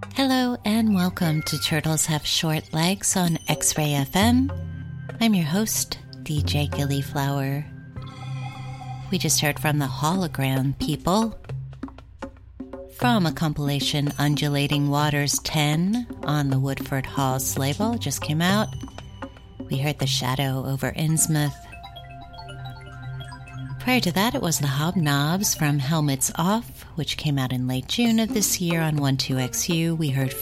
Hello and welcome to Turtles Have Short Legs on X-Ray FM. I'm your host, DJ Gillyflower. We just heard from the Hologram People from a compilation Undulating Waters 10 on the Woodford Halls label. Just came out. We heard The Shadow over Innsmouth. Prior to that, it was the Hobnobs from Helmets Off, which came out in late June of this year on 12XU. We heard